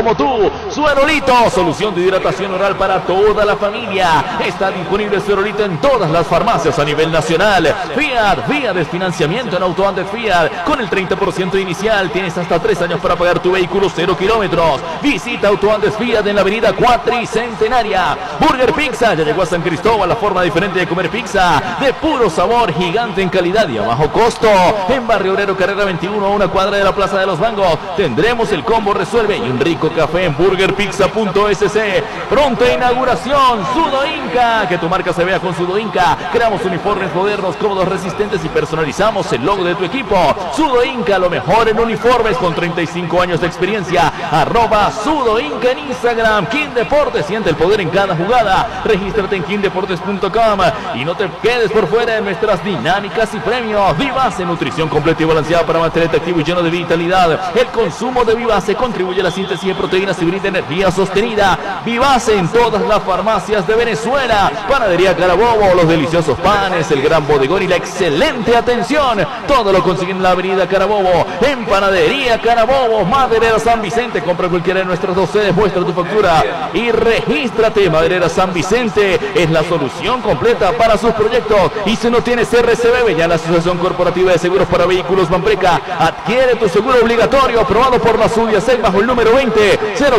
como tú. Suerolito, solución de hidratación oral para toda la familia. Está disponible Suerolito en todas las farmacias a nivel nacional. Fiat, vía de financiamiento en AutoAndes Fiat. Con el 30% inicial tienes hasta 3 años para pagar tu vehículo 0 kilómetros. Visita AutoAndes Fiat en la avenida Cuatricentenaria. Burger Pizza, ya llegó a San Cristóbal la forma diferente de comer pizza. De puro sabor, gigante en calidad y a bajo costo. En Barrio Obrero, carrera 21, a una cuadra de la Plaza de los Bangos. Tendremos el combo resuelve y un rico café en burgerpizza.sc. Pronta inauguración, Sudo Inca. Que tu marca se vea con Sudo Inca. Creamos uniformes modernos, cómodos, resistentes y personalizamos el logo de tu equipo. Sudo Inca, lo mejor en uniformes con 35 años de experiencia. @Sudo Inca en Instagram. King Deportes, siente el poder en cada jugada. Regístrate en kingdeportes.com y no te quedes por fuera de nuestras dinámicas y premios. Vivase, nutrición completa y balanceada para mantenerte activo y lleno de vitalidad. El consumo de Vivase contribuye a la síntesis de proteínas y brinda energía sostenida. Vivase en todas las farmacias de Venezuela. Panadería Carabobo, los deliciosos panes, el gran bodegón y la excelente atención. Todo lo consiguen en la avenida Carabobo. En Panadería Carabobo, Maderera San Vicente. Compra cualquiera de nuestras 2 sedes, muestra tu factura y regístrate. Maderera San Vicente es la solución completa para sus proyectos. Y si no tienes RCB, ya la Asociación Corporativa de Seguros para Vehículos Manpreca, adquiere tu seguro obligatorio aprobado por la SUDIASEC bajo el número 20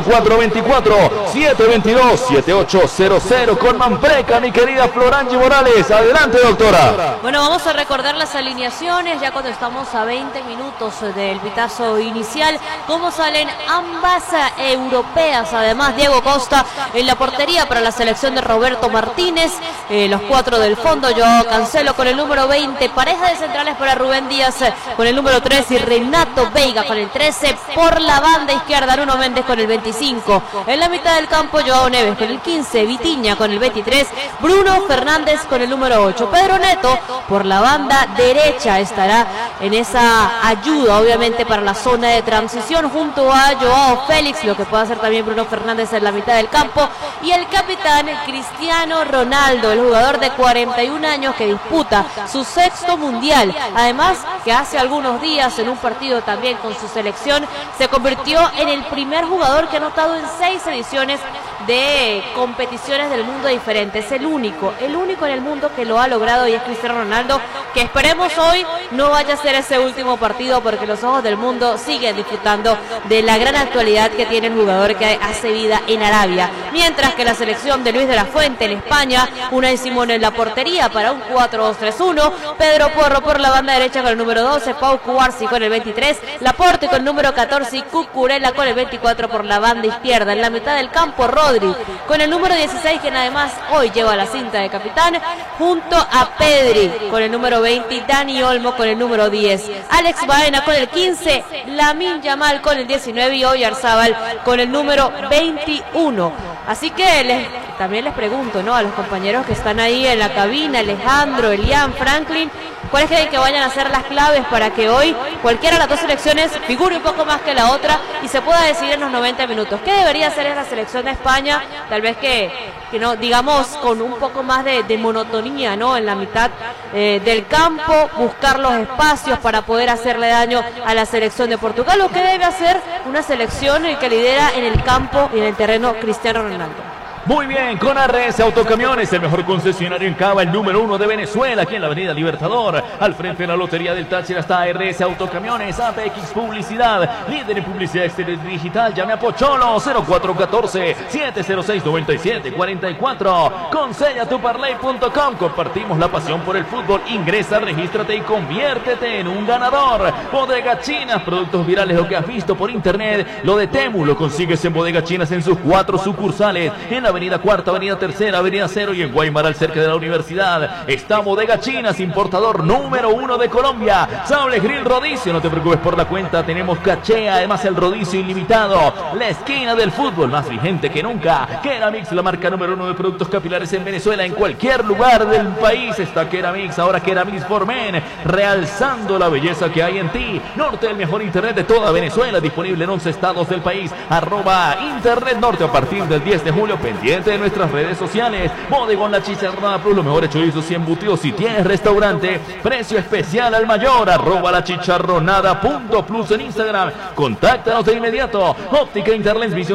0424 722 7800 con Manpreca, mi querida Florangi Morales. Adelante, doctora. Bueno, vamos a recordar las alineaciones ya cuando estamos a 20 minutos del pitazo inicial. Cómo salen ambas europeas. Además, Diego Costa en la portería para la selección de Roberto Martínez. Los 4 del fondo, Joao Cancelo con el número 20. Pareja de centrales para Rubén Díaz con el número 3 y Renato Veiga con el 13. Por la banda izquierda, Nuno Méndez con el 25. En la mitad del campo, Joao Neves con el 15. Vitinha con el 23. Bruno Fernández con el número 8. Pedro Neto por la banda derecha estará en esa ayuda, obviamente, para la zona de transición junto a Joao Félix, lo que puede hacer también Bruno Fernández en la mitad del campo. Y el capitán Cristiano Ronaldo, el jugador de 41 años que disputa su 6º mundial. Además, que hace algunos días en un partido también con su selección se convirtió en el primer jugador que ha anotado en 6 ediciones de competiciones del mundo diferentes. El único en el mundo que lo ha logrado, y es Cristiano Ronaldo, que esperemos hoy no vaya a ser ese último partido, porque los ojos del mundo siguen disfrutando de la gran actualidad que tiene el jugador que hace vida en Arabia. Mientras que la selección de Luis de la Fuente en España, Unai Simón en la portería para un 4-2-3-1, Pedro Porro por la banda derecha con el número 12, Pau Cuarzi con el 23, Laporte con el número 14 y Cucurella con el 24 por la banda izquierda. En la mitad del campo, Rodri con el número 16, quien además hoy lleva la cinta de capitán, junto a Pedri con el número 20 y Dani Olmo con el número 10. Alex Baena con el 15, Lamine Yamal con el 19 y Oyarzábal con el número 21. Así que también les pregunto, ¿no?, a los compañeros que están ahí en la cabina, Alejandro, Elian, Franklin, ¿cuáles creen que vayan a ser las claves para que hoy cualquiera de las 2 selecciones figure un poco más que la otra y se pueda decidir en los 90 minutos? ¿Qué debería hacer la selección de España? Tal vez que no, digamos, con un poco más de monotonía, ¿no?, en la mitad del campo, buscar los espacios para poder hacerle daño a la selección de Portugal. ¿O qué debe hacer una selección que lidera en el campo y en el terreno Cristiano Ronaldo? Muy bien, con ARS Autocamiones, el mejor concesionario en Cava, el número 1 de Venezuela, aquí en la avenida Libertador, al frente de la Lotería del Táchira está ARS Autocamiones. APX Publicidad, líder en publicidad exterior digital. Llame a Pocholo 0414-706-9744. Con sellatuparlay.com, compartimos la pasión por el fútbol. Ingresa, regístrate y conviértete en un ganador. Bodega Chinas, productos virales, lo que has visto por internet. Lo de Temu lo consigues en Bodega Chinas en sus 4 sucursales, en la avenida Cuarta, avenida Tercera, avenida Cero y en Guaymaral, cerca de la universidad. Está Bodega Chinas, importador número 1 de Colombia. Sable Grill Rodicio, no te preocupes por la cuenta, tenemos caché, además el rodicio ilimitado. La esquina del fútbol, más vigente que nunca. Keramix, la marca número 1 de productos capilares en Venezuela. En cualquier lugar del país está Keramix. Ahora Keramix for Men, realzando la belleza que hay en ti. Norte, el mejor internet de toda Venezuela, disponible en 11 estados del país. @Internet Norte a partir del 10 de julio. Pendiente de nuestras redes sociales. Bodegón La Chicharronada Plus, los mejores chorizos y embutidos. Si tienes restaurante, precio especial al mayor. @lachicharronada.plus en Instagram. Contáctanos de inmediato. Óptica Interlens Visión